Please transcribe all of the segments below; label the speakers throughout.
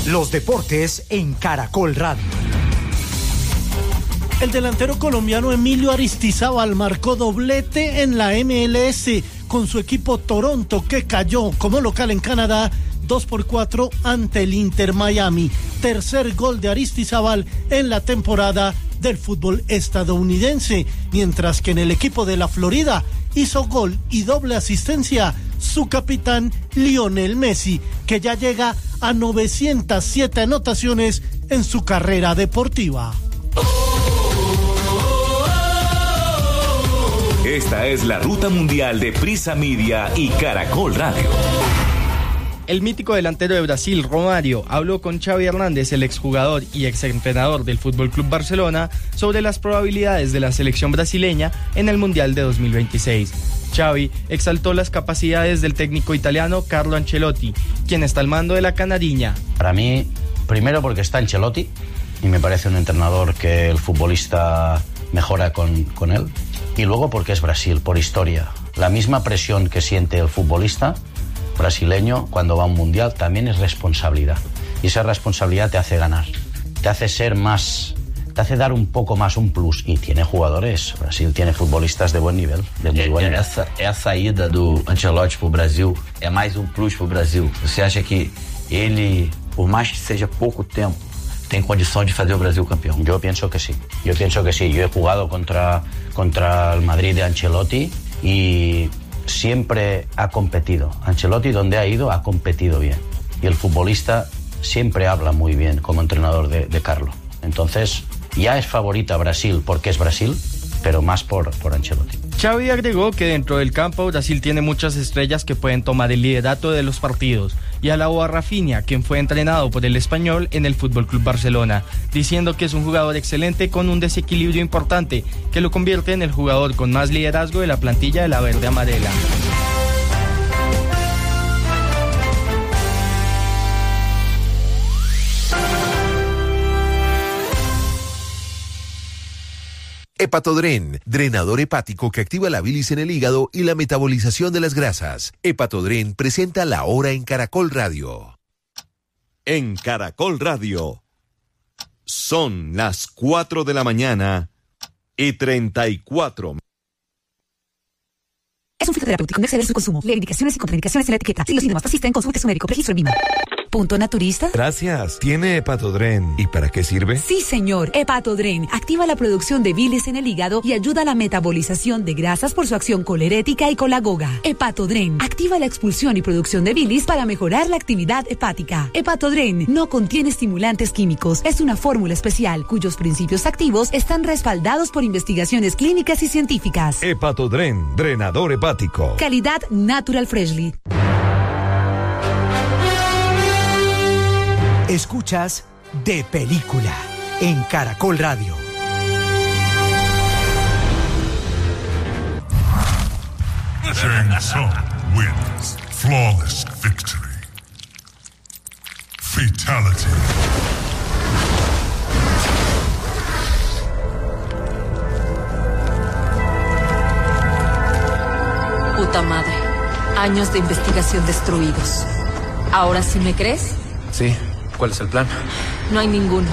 Speaker 1: Los deportes en Caracol Radio.
Speaker 2: El delantero colombiano Emilio Aristizábal marcó doblete en la MLS con su equipo Toronto, que cayó como local en Canadá 2-4 ante el Inter Miami. Tercer gol de Aristizábal en la temporada del fútbol estadounidense, mientras que en el equipo de la Florida hizo gol y doble asistencia su capitán Lionel Messi, que ya llega a 907 anotaciones en su carrera deportiva.
Speaker 3: Esta es la ruta mundial de Prisa Media y Caracol Radio.
Speaker 4: El mítico delantero de Brasil, Romário, habló con Xavi Hernández, el exjugador y exentrenador del FC Barcelona, sobre las probabilidades de la selección brasileña en el Mundial de 2026. Xavi exaltó las capacidades del técnico italiano Carlo Ancelotti, quien está al mando de la canariña.
Speaker 5: Para mí, primero porque está Ancelotti, y me parece un entrenador que el futbolista mejora con él. Y luego porque es Brasil, por historia. La misma presión que siente el futbolista brasileño cuando va a un mundial también es responsabilidad. Y esa responsabilidad te hace ganar, te hace ser más, te hace dar un poco más, un plus. Y tiene jugadores, Brasil tiene futbolistas de buen nivel, de muy buen nivel.
Speaker 6: Essa ida do Ancelotti pro Brasil é mais plus pro Brasil. Você acha que ele, por mais que seja pouco tempo, tem condição de fazer o Brasil campeão?
Speaker 5: Yo pienso que sí. Yo he jugado contra el Madrid de Ancelotti y siempre ha competido. Ancelotti, donde ha ido, ha competido bien. Y el futbolista siempre habla muy bien como entrenador de Carlo. Entonces, ya es favorita Brasil porque es Brasil, pero más por Ancelotti.
Speaker 4: Xavi agregó que dentro del campo Brasil tiene muchas estrellas que pueden tomar el liderato de los partidos, y alabó a Rafinha, quien fue entrenado por el español en el FC Barcelona, diciendo que es un jugador excelente con un desequilibrio importante que lo convierte en el jugador con más liderazgo de la plantilla de la verde amarela.
Speaker 7: Hepatodren, drenador hepático que activa la bilis en el hígado y la metabolización de las grasas. Hepatodren presenta La Hora en Caracol Radio.
Speaker 8: En Caracol Radio son las 4 de la mañana y 34.
Speaker 9: Es un fitoterapéutico, no exceder su consumo. Lee indicaciones y contraindicaciones en la etiqueta. Si los síntomas persisten, consulte a su médico. Registro en Lima. ¿Punto naturista?
Speaker 10: Gracias. ¿Tiene Hepatodren? ¿Y para qué sirve?
Speaker 9: Sí, señor. Hepatodren activa la producción de bilis en el hígado y ayuda a la metabolización de grasas por su acción colerética y colagoga. Hepatodren activa la expulsión y producción de bilis para mejorar la actividad hepática. Hepatodren no contiene estimulantes químicos. Es una fórmula especial cuyos principios activos están respaldados por investigaciones clínicas y científicas.
Speaker 10: Hepatodren, drenador hepático.
Speaker 9: Calidad Natural Freshly.
Speaker 1: Escuchas De Película en Caracol Radio.
Speaker 11: Shang Tsung wins. Flawless victory. Fatality.
Speaker 12: Puta madre. Años de investigación destruidos. ¿Ahora sí me crees?
Speaker 13: Sí. ¿Cuál es el plan?
Speaker 12: No hay ninguno.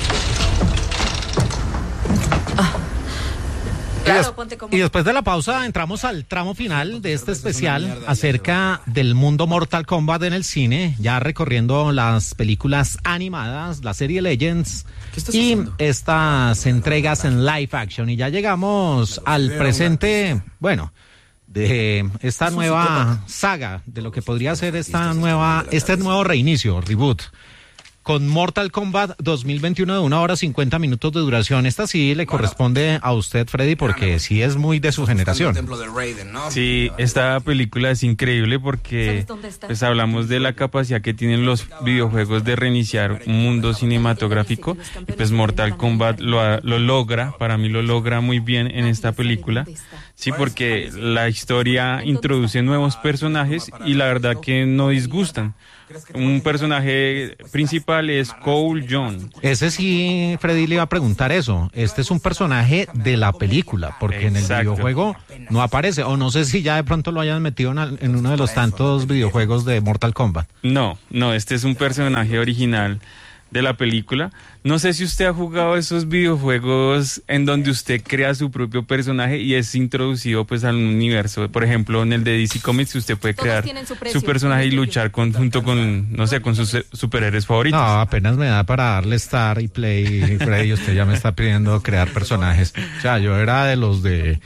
Speaker 12: Claro,
Speaker 14: y después de la pausa entramos al tramo final de este especial acerca del mundo Mortal Kombat en el cine, ya recorriendo las películas animadas, la serie Legends y estas entregas en live action. Y ya llegamos al presente, bueno, de esta nueva saga, de lo que podría ser este nuevo reinicio, reboot, con Mortal Kombat 2021 de 1 hora 50 minutos de duración. Esta sí le corresponde a usted, Freddy, porque sí es muy de su generación.
Speaker 15: Sí, esta película es increíble porque pues hablamos de la capacidad que tienen los videojuegos de reiniciar un mundo cinematográfico, y pues Mortal Kombat lo logra, para mí lo logra muy bien en esta película. Sí, porque la historia introduce nuevos personajes y la verdad que no disgustan. Un personaje principal es Cole John.
Speaker 14: Ese sí, Freddy le iba a preguntar eso. Este es un personaje de la película, porque en el videojuego no aparece. O no sé si ya de pronto lo hayan metido en uno de los tantos videojuegos de Mortal Kombat.
Speaker 15: No, este es un personaje original de la película. No sé si usted ha jugado esos videojuegos en donde usted crea su propio personaje y es introducido pues al universo. Por ejemplo, en el de DC Comics usted puede crear su personaje y luchar junto con, no sé, con sus superhéroes favoritos.
Speaker 14: No, apenas me da para darle Start y Play, Freddy, usted ya me está pidiendo crear personajes. O sea, yo era de los de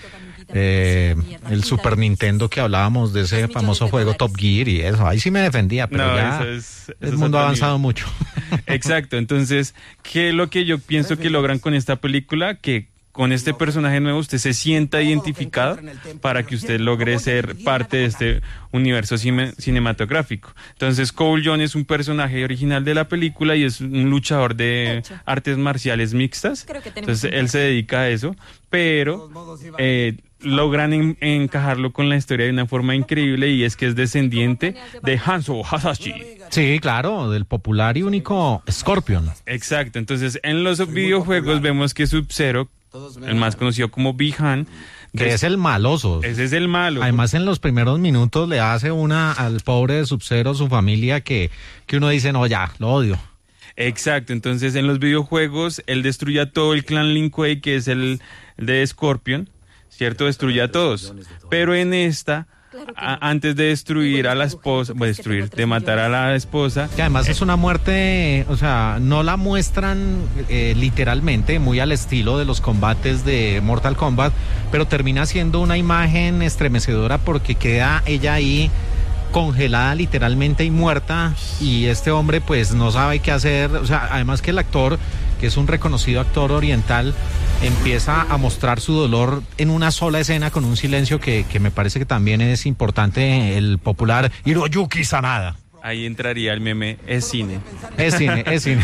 Speaker 14: el Super Nintendo que hablábamos de ese famoso juego Top Gear y eso, ahí sí me defendía, pero no, ya el mundo ha avanzado mucho.
Speaker 15: Exacto, entonces, ¿qué es lo que yo pienso que logran con esta película? Que con este personaje nuevo usted se sienta identificado para que usted logre ser parte de este universo cinematográfico. Entonces Cole John es un personaje original de la película y es un luchador de artes marciales mixtas. Entonces él se dedica a eso, pero logran encajarlo con la historia de una forma increíble y es que es descendiente de Hanzo Hasashi.
Speaker 14: Sí, claro, del popular y único Scorpion.
Speaker 15: Exacto, entonces en los videojuegos vemos que Sub-Zero, el más conocido como Bi-Han,
Speaker 14: que es el maloso.
Speaker 15: Ese es el malo.
Speaker 14: Además, en los primeros minutos le hace una al pobre de Sub-Zero, su familia, que uno dice, no, ya, lo odio.
Speaker 15: Exacto, entonces en los videojuegos él destruye a todo el clan Lin Kuei, que es el de Scorpion, ¿cierto? Destruye a todos. Pero en esta, antes de destruir a la esposa, de matar a la esposa.
Speaker 14: Que además es una muerte, o sea, no la muestran literalmente, muy al estilo de los combates de Mortal Kombat, pero termina siendo una imagen estremecedora porque queda ella ahí congelada literalmente y muerta, y este hombre pues no sabe qué hacer. O sea, además que el actor, que es un reconocido actor oriental, empieza a mostrar su dolor en una sola escena con un silencio que me parece que también es importante, el popular Hiroyuki Sanada.
Speaker 15: Ahí entraría el meme, es cine.
Speaker 14: Es cine.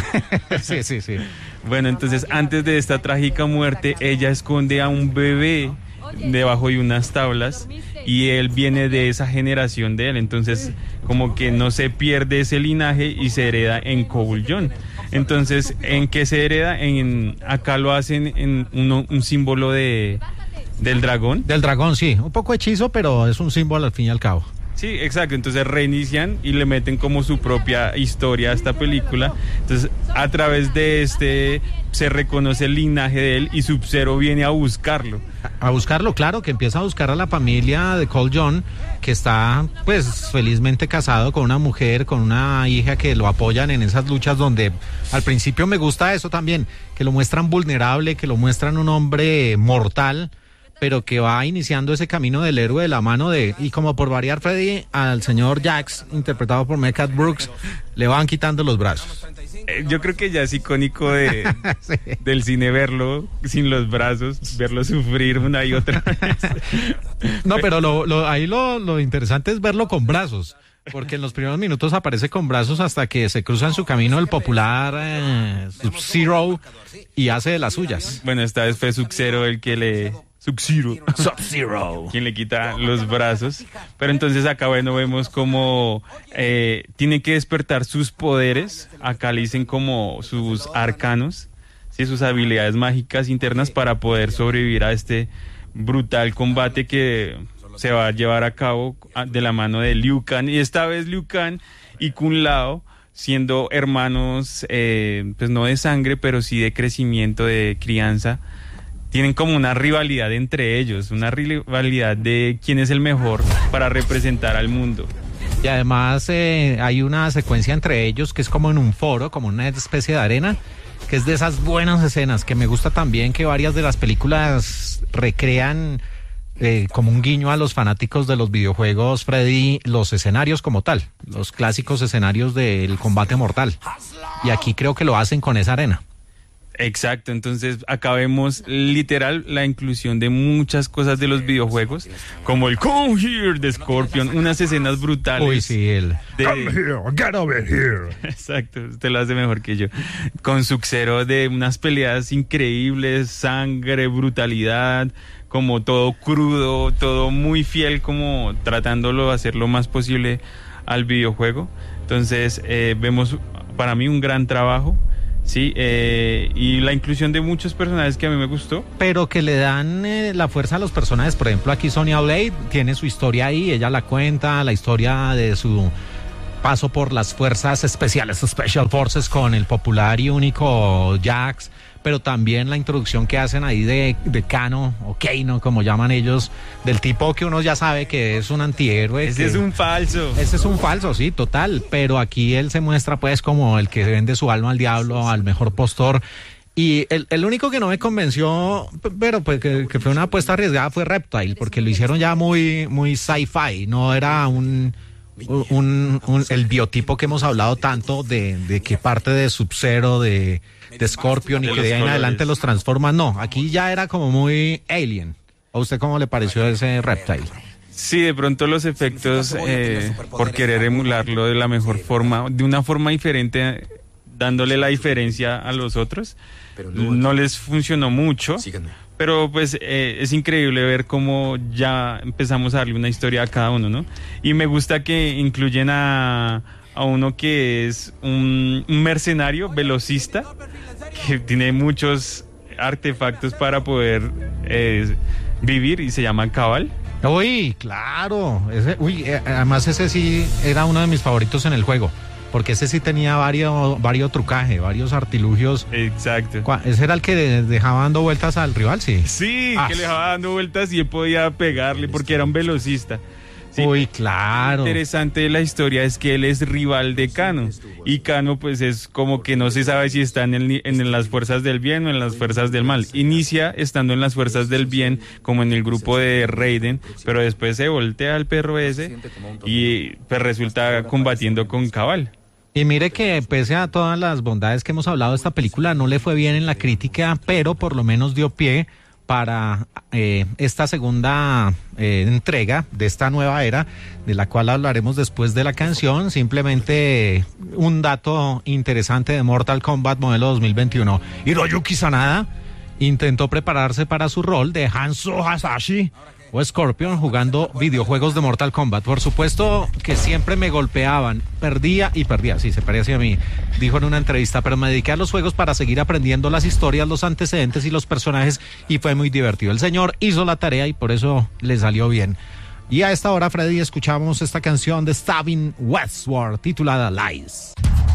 Speaker 14: Sí.
Speaker 15: Bueno, entonces antes de esta trágica muerte, ella esconde a un bebé debajo de unas tablas y él viene de esa generación de él, entonces como que no se pierde ese linaje y se hereda en Cole John. Entonces, ¿en qué se hereda? Acá lo hacen en un símbolo del dragón.
Speaker 14: Del dragón, sí, un poco hechizo, pero es un símbolo al fin y al cabo.
Speaker 15: Sí, exacto, entonces reinician y le meten como su propia historia a esta película. Entonces, a través de se reconoce el linaje de él y Sub-Zero viene a buscarlo.
Speaker 14: A buscarlo, claro, que empieza a buscar a la familia de Cole John, que está pues felizmente casado con una mujer, con una hija que lo apoyan en esas luchas donde al principio me gusta eso también, que lo muestran vulnerable, que lo muestran un hombre mortal, pero que va iniciando ese camino del héroe de la mano y como por variar, Freddy, al señor Jax, interpretado por Mehcad Brooks, le van quitando los brazos.
Speaker 15: Yo creo que ya es icónico sí, del cine verlo sin los brazos, verlo sufrir una y otra vez.
Speaker 14: No, pero ahí lo interesante es verlo con brazos, porque en los primeros minutos aparece con brazos hasta que se cruza en su camino el popular Sub-Zero y hace de las suyas.
Speaker 15: Bueno, esta vez fue Sub-Zero el que le... Sub-Zero, quien le quita los brazos. Pero entonces acá, bueno, vemos como tiene que despertar sus poderes. Acá le dicen como sus arcanos, ¿sí? Sus habilidades mágicas internas para poder sobrevivir a este brutal combate que se va a llevar a cabo de la mano de Liu Kang. Y esta vez Liu Kang y Kung Lao, siendo hermanos, pues no de sangre, pero sí de crecimiento, de crianza, tienen como una rivalidad entre ellos, una rivalidad de quién es el mejor para representar al mundo.
Speaker 14: Y además hay una secuencia entre ellos que es como en un foro, como una especie de arena, que es de esas buenas escenas que me gusta también, que varias de las películas recrean como un guiño a los fanáticos de los videojuegos, Freddy, los escenarios como tal, los clásicos escenarios del combate mortal. Y aquí creo que lo hacen con esa arena.
Speaker 15: Exacto, entonces acá vemos literal la inclusión de muchas cosas de los videojuegos, como el Come Here de Scorpion, unas escenas brutales.
Speaker 14: Uy, sí,
Speaker 15: Come here, get over here. Exacto, usted lo hace mejor que yo. Con Sub-Zero, de unas peleas increíbles, sangre, brutalidad, como todo crudo, todo muy fiel, como tratándolo de hacer lo más posible al videojuego. Entonces vemos para mí un gran trabajo. Sí, y la inclusión de muchos personajes que a mí me gustó.
Speaker 14: Pero que le dan la fuerza a los personajes. Por ejemplo, aquí Sonya Blade tiene su historia ahí, ella la cuenta, la historia de su paso por las fuerzas especiales, Special Forces, con el popular y único Jax, pero también la introducción que hacen ahí de Kano, o Kano, como llaman ellos, del tipo que uno ya sabe que es un antihéroe.
Speaker 15: Ese es un falso.
Speaker 14: Ese es un falso, sí, total, pero aquí él se muestra pues como el que vende su alma al diablo, al mejor postor. Y el único que no me convenció, pero pues que fue una apuesta arriesgada, fue Reptile, porque lo hicieron ya muy sci-fi, no era el biotipo que hemos hablado tanto de que parte de Sub-Zero, de Scorpion, y que de ahí en adelante los transforman. No, aquí ya era como muy Alien. ¿A usted cómo le pareció ese Reptile?
Speaker 15: Sí, de pronto los efectos, por querer emularlo de la mejor forma, de una forma diferente, dándole la diferencia a los otros, no les funcionó mucho. Pero pues es increíble ver cómo ya empezamos a darle una historia a cada uno, ¿no? Y me gusta que incluyen a uno que es un mercenario velocista, que tiene muchos artefactos para poder vivir, y se llama Cabal.
Speaker 14: Uy, claro. Además ese sí era uno de mis favoritos en el juego, porque ese sí tenía varios trucajes, varios artilugios.
Speaker 15: Exacto.
Speaker 14: ¿Ese era el que dejaba dando vueltas al rival? Sí.
Speaker 15: Sí, que le dejaba dando vueltas y él podía pegarle porque era un velocista. Sí.
Speaker 14: Uy, claro.
Speaker 15: Lo interesante de la historia es que él es rival de Kano, y Kano pues es como que no se sabe si está en las fuerzas del bien o en las fuerzas del mal. Inicia estando en las fuerzas del bien, como en el grupo de Raiden, pero después se voltea al perro ese y pues resulta combatiendo con Cabal.
Speaker 14: Y mire que pese a todas las bondades que hemos hablado de esta película, no le fue bien en la crítica, pero por lo menos dio pie para esta segunda entrega de esta nueva era, de la cual hablaremos después de la canción. Simplemente un dato interesante de Mortal Kombat modelo 2021. Hiroyuki Sanada intentó prepararse para su rol de Hanzo Hasashi o Scorpion jugando videojuegos de Mortal Kombat. Por supuesto que siempre me golpeaban, perdía, sí, se parecía a mí, dijo en una entrevista, pero me dediqué a los juegos para seguir aprendiendo las historias, los antecedentes y los personajes, y fue muy divertido. El señor hizo la tarea y por eso le salió bien. Y a esta hora, Freddy, escuchamos esta canción de Stavin Westward titulada Lies.